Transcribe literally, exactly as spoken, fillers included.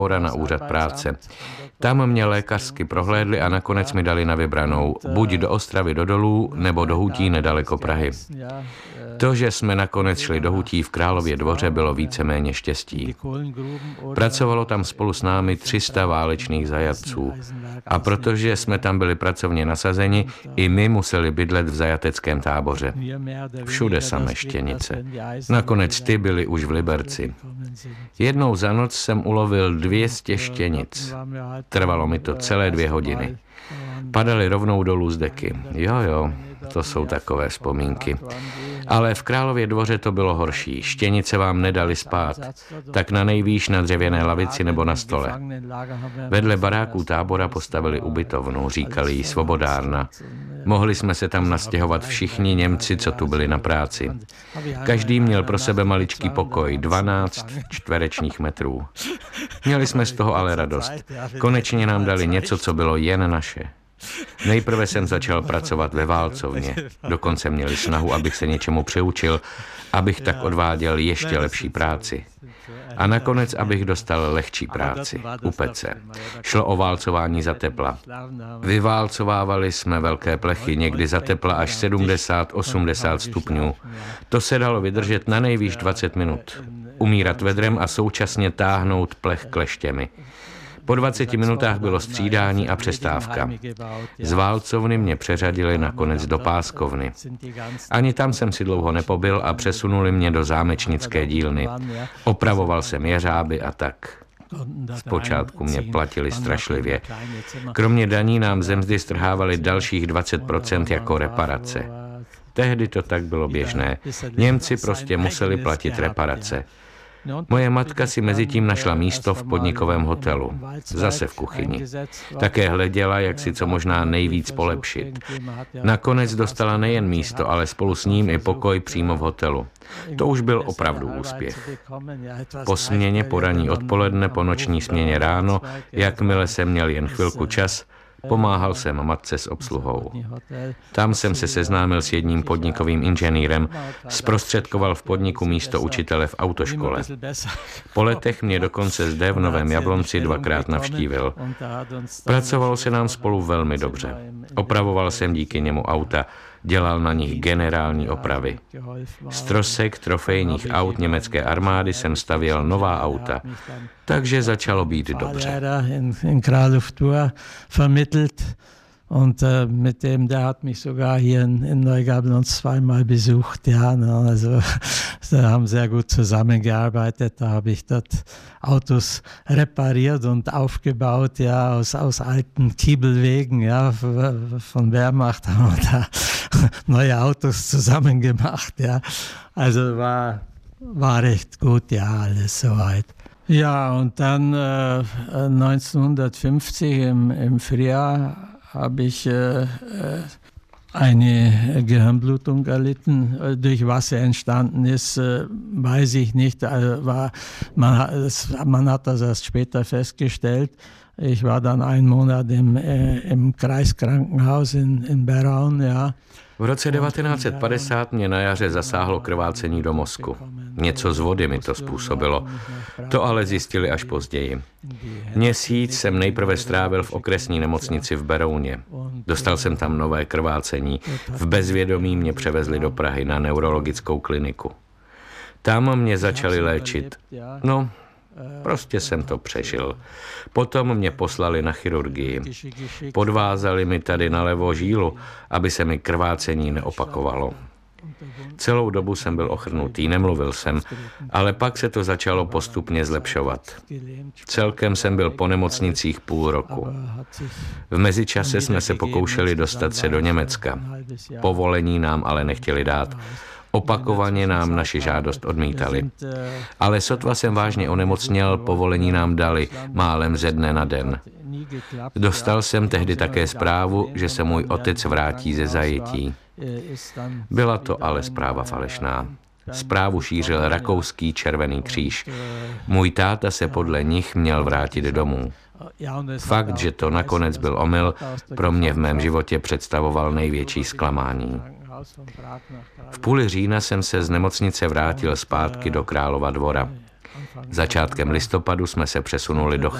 na úřad práce. Tam mě lékařsky prohlédli a nakonec mi dali na vybranou, buď do Ostravy do Dolů, nebo do Hutí nedaleko Prahy. To, že jsme nakonec šli do Hutí v Králově Dvoře, bylo víceméně štěstí. Pracovalo tam spolu s námi tři sta válečných zajatců. A protože jsme tam byli pracovně nasazeni, i my museli bydlet v zajateckém táboře. Všude samé štěnice. Nakonec ty byly už v Liberci. Jednou za noc jsem ulovil dvě stě štěnic. Trvalo mi to celé dvě hodiny. Padaly rovnou dolů z deky. Jo, jo, to jsou takové vzpomínky. Ale v Králově Dvoře to bylo horší. Štěnice vám nedali spát. Tak na nejvýš na dřevěné lavici nebo na stole. Vedle baráků tábora postavili ubytovnu, říkali jí Svobodárna. Mohli jsme se tam nastěhovat všichni Němci, co tu byli na práci. Každý měl pro sebe maličký pokoj, dvanáct čtverečních metrů. Měli jsme z toho ale radost. Konečně nám dali něco, co bylo jen naše. Nejprve jsem začal pracovat ve válcovně. Dokonce měli snahu, abych se něčemu přiučil, abych tak odváděl ještě lepší práci. A nakonec, abych dostal lehčí práci, u pece. Šlo o válcování za tepla. Vyválcovávali jsme velké plechy, někdy za tepla až sedmdesát osmdesát stupňů. To se dalo vydržet na nejvýš dvacet minut. Umírat vedrem a současně táhnout plech kleštěmi. Po dvaceti minutách bylo střídání a přestávka. Z válcovny mě přeřadili nakonec do páskovny. Ani tam jsem si dlouho nepobyl a přesunuli mě do zámečnické dílny. Opravoval jsem jeřáby a tak. Zpočátku mě platili strašlivě. Kromě daní nám ze mzdy strhávali dalších dvacet procent jako reparace. Tehdy to tak bylo běžné. Němci prostě museli platit reparace. Moje matka si mezitím našla místo v podnikovém hotelu, zase v kuchyni. Také hleděla, jak si co možná nejvíc polepšit. Nakonec dostala nejen místo, ale spolu s ním i pokoj přímo v hotelu. To už byl opravdu úspěch. Po směně po ranní odpoledne, po noční směně ráno, jakmile jsem měl jen chvilku čas, pomáhal jsem matce s obsluhou. Tam jsem se seznámil s jedním podnikovým inženýrem, zprostředkoval v podniku místo učitele v autoškole. Po letech mě dokonce zde v Novém Jablonci dvakrát navštívil. Pracovalo se nám spolu velmi dobře. Opravoval jsem díky němu auta, dělal na nich generální opravy. Z trosek trofejních aut německé armády jsem stavěl nová auta, takže začalo být dobře. Und äh, mit dem, der hat mich sogar hier in, in Neugablonz zweimal besucht. Ja, ne, also wir haben sehr gut zusammengearbeitet. Da habe ich dort Autos repariert und aufgebaut, ja, aus, aus alten Kiebelwegen, ja, von Wehrmacht haben wir da neue Autos zusammen gemacht, ja. Also war, war recht gut, ja, alles soweit. Ja, und dann äh, neunzehnhundertfünfzig im, im Frühjahr habe ich äh, eine Gehirnblutung erlitten. Durch was sie entstanden ist, äh, weiß ich nicht. Also war, man, es, man hat das erst später festgestellt. Ich war dann einen Monat im, äh, im Kreiskrankenhaus in, in Beraun, ja. V roce devatenáct set padesát mě na jaře zasáhlo krvácení do mozku. Něco z vody mi to způsobilo. To ale zjistili až později. Měsíc jsem nejprve strávil v okresní nemocnici v Berouně. Dostal jsem tam nové krvácení. V bezvědomí mě převezli do Prahy na neurologickou kliniku. Tam mě začali léčit. No, prostě jsem to přežil. Potom mě poslali na chirurgii. Podvázali mi tady nalevo žílu, aby se mi krvácení neopakovalo. Celou dobu jsem byl ochrnutý, nemluvil jsem, ale pak se to začalo postupně zlepšovat. Celkem jsem byl po nemocnicích půl roku. V mezičase jsme se pokoušeli dostat se do Německa. Povolení nám ale nechtěli dát. Opakovaně nám naši žádost odmítali. Ale sotva jsem vážně onemocněl, povolení nám dali, málem ze dne na den. Dostal jsem tehdy také zprávu, že se můj otec vrátí ze zajetí. Byla to ale zpráva falešná. Zprávu šířil rakouský Červený kříž. Můj táta se podle nich měl vrátit domů. Fakt, že to nakonec byl omyl, pro mě v mém životě představoval největší zklamání. V půli října jsem se z nemocnice vrátil zpátky do Králova Dvora. Začátkem listopadu jsme se přesunuli do